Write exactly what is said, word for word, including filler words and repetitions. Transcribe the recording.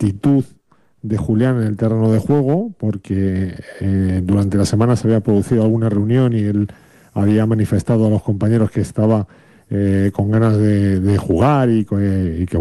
actitud de Julián en el terreno de juego, porque eh, durante la semana se había producido alguna reunión y él había manifestado a los compañeros que estaba eh, con ganas de, de jugar y, y que